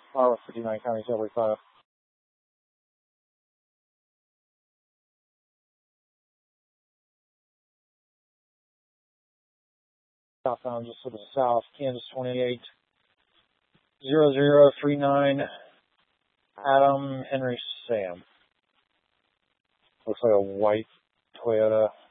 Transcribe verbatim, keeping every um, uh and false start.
Iowa fifty-nine County seventy-five. Southbound just to the south, Kansas twenty-eight zero zero three nine, Adam Henry Sam. Looks like a white Toyota